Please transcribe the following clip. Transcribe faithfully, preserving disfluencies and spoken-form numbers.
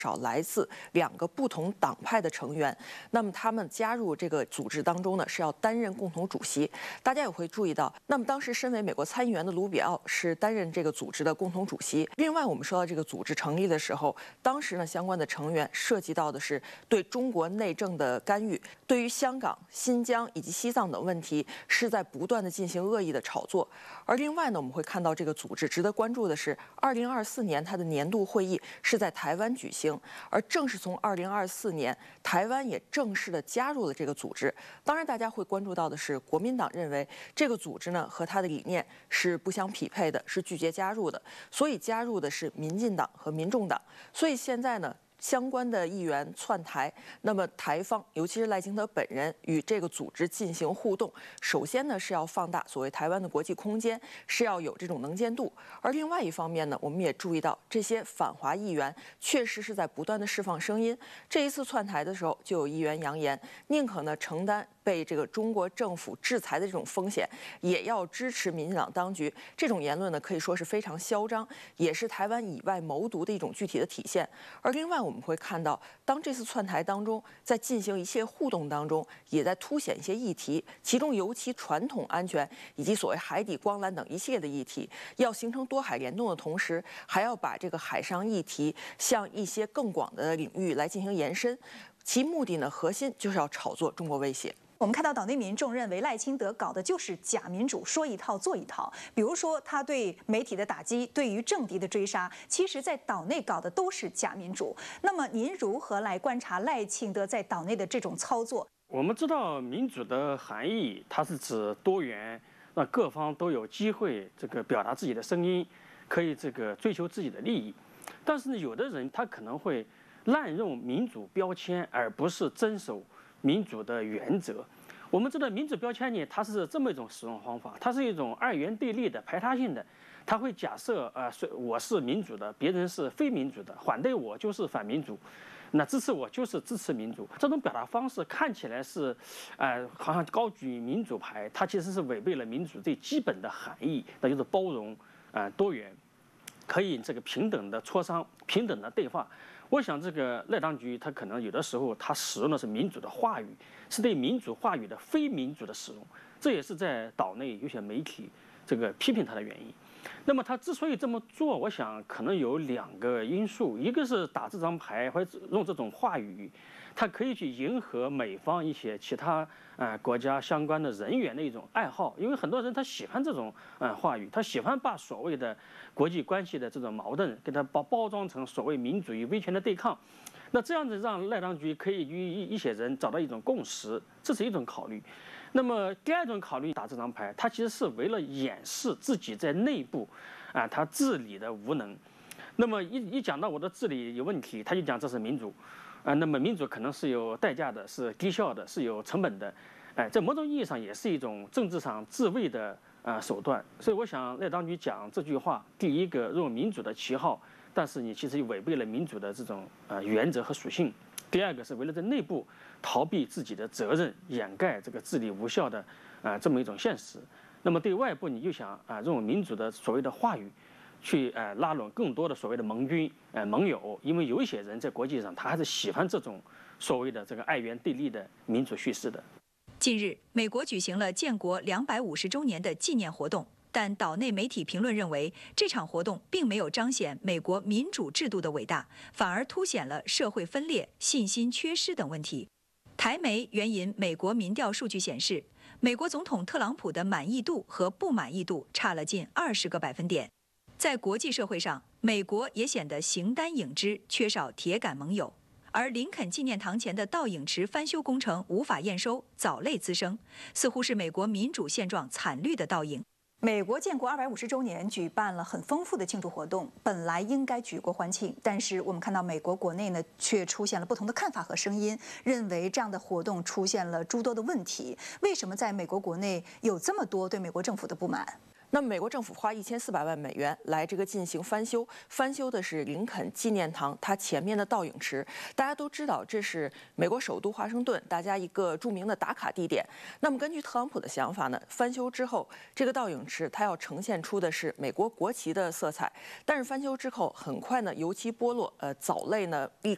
少来自两个不同党派的成员，那么他们加入这个组织当中呢，是要担任共同主席。大家也会注意到，那么当时身为美国参议员的卢比奥是担任这个组织的共同主席。另外，我们说到这个组织成立的时候，当时呢相关的成员涉及到的是对中国内政的干预，对于香港、新疆以及西藏等问题是在不断的进行恶意的炒作。而另外呢，我们会看到这个组织值得关注的是，二零二四年它的年度会议是在台湾举行。而正是从二零二四年，台湾也正式的加入了这个组织。当然，大家会关注到的是，国民党认为这个组织呢和它的理念是不相匹配的，是拒绝加入的，所以加入的是民进党和民众党。所以现在呢，相关的议员窜台，那么台方，尤其是赖清德本人与这个组织进行互动，首先呢是要放大所谓台湾的国际空间，是要有这种能见度。而另外一方面呢，我们也注意到这些反华议员确实是在不断的释放声音。这一次窜台的时候，就有议员扬言，宁可呢承担被这个中国政府制裁的这种风险，也要支持民进党当局。这种言论呢，可以说是非常嚣张，也是台湾以外谋独的一种具体的体现。而另外，我们会看到，当这次窜台当中，在进行一切互动当中，也在凸显一些议题，其中尤其传统安全以及所谓海底光缆等一系列的议题，要形成多海联动的同时，还要把这个海上议题向一些更广的领域来进行延伸。其目的呢，核心就是要炒作中国威胁。 我们看到岛内民众认为赖清德搞的就是假民主，说一套做一套。比如说他对媒体的打击，对于政敌的追杀，其实在岛内搞的都是假民主。那么您如何来观察赖清德在岛内的这种操作？ 我们知道民主的含义，它是指多元，让各方都有机会这个表达自己的声音，可以这个追求自己的利益。但是呢，有的人他可能会滥用民主标签，而不是遵守民主的原则。我们知道民主标签呢，它是这么一种使用方法，它是一种二元对立的、排他性的。它会假设，呃，我是民主的，别人是非民主的，反对我就是反民主，那支持我就是支持民主。这种表达方式看起来是，呃，好像高举民主牌，它其实是违背了民主最基本的含义，那就是包容、呃，多元，可以这个平等的磋商、平等的对话。我想，这个赖当局他可能有的时候他使用的是民主的话语，是对民主话语的非民主的使用，这也是在岛内有些媒体这个批评他的原因。那么他之所以这么做，我想可能有两个因素，一个是打这张牌或者用这种话语，他可以去迎合美方一些其他呃国家相关的人员的一种爱好，因为很多人他喜欢这种呃话语，他喜欢把所谓的国际关系的这种矛盾给它包包装成所谓民主与威权的对抗，那这样子让赖当局可以与一一些人找到一种共识，这是一种考虑。那么第二种考虑，打这张牌，它其实是为了掩饰自己在内部啊他治理的无能。那么一一讲到我的治理有问题，他就讲这是民主。啊，那么民主可能是有代价的，是低效的，是有成本的，哎，在某种意义上也是一种政治上自卫的呃手段。所以我想赖当局讲这句话，第一个用民主的旗号，但是你其实违背了民主的这种呃原则和属性；第二个是为了在内部逃避自己的责任，掩盖这个治理无效的呃这么一种现实。那么对外部你又想啊、呃、用民主的所谓的话语。去呃拉拢更多的所谓的盟军、呃盟友，因为有一些人在国际上他还是喜欢这种所谓的这个二元对立的民主叙事的。 近日，美国举行了建国两百五十周年的纪念活动，但岛内媒体评论认为，这场活动并没有彰显美国民主制度的伟大，反而凸显了社会分裂、信心缺失等问题。台媒援引美国民调数据显示，美国总统特朗普的满意度和不满意度差了近二十个百分点。在国际社会上，美国也显得形单影只，缺少铁杆盟友。而林肯纪念堂前的倒影池翻修工程无法验收，藻类滋生，似乎是美国民主现状惨绿的倒影。 美国建国二百五十周年举办了很丰富的庆祝活动，本来应该举国欢庆，但是我们看到美国国内呢，却出现了不同的看法和声音，认为这样的活动出现了诸多的问题。为什么在美国国内有这么多对美国政府的不满？ 那么，美国政府花一千四百万美元来这个进行翻修，翻修的是林肯纪念堂它前面的倒影池。大家都知道，这是美国首都华盛顿大家一个著名的打卡地点。那么，根据特朗普的想法呢，翻修之后，这个倒影池它要呈现出的是美国国旗的色彩。但是翻修之后，很快呢，油漆剥落，呃，藻类呢立